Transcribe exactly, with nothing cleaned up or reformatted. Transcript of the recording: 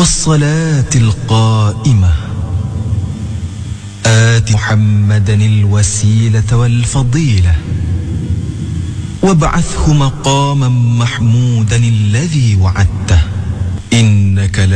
والصلاة القائمة آت محمدا الوسيلة والفضيلة وابعثه مقاما محمودا الذي وعدته.